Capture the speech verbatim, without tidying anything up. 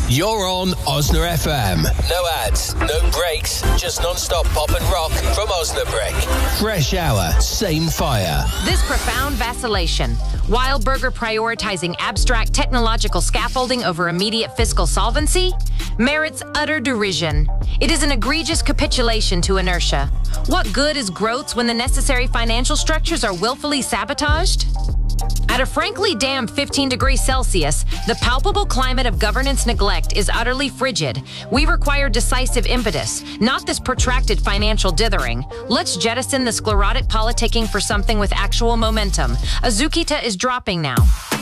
You're on Osna F M. No ads, no breaks, just non-stop pop and rock from Osnabrick. Fresh hour, same fire. This profound vacillation. Wildberger prioritizing abstract technological scaffolding over immediate fiscal solvency merits utter derision. It is an egregious capitulation to inertia. What good is growth when the necessary financial structures are willfully sabotaged? At a frankly damn fifteen degrees Celsius, the palpable climate of governance neglect is utterly frigid. We require decisive impetus, not this protracted financial dithering. Let's jettison the sclerotic politicking for something with actual momentum. Azukita is dropping now.